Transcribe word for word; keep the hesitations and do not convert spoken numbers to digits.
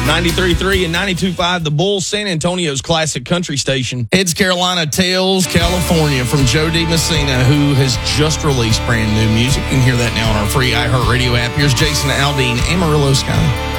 ninety-three point three and ninety-two point five, The Bull, San Antonio's classic country station. It's Carolina Tales, California, from Joe D. Messina, who has just released brand new music. You can hear that now on our free iHeartRadio app. Here's Jason Aldean, Amarillo Sky.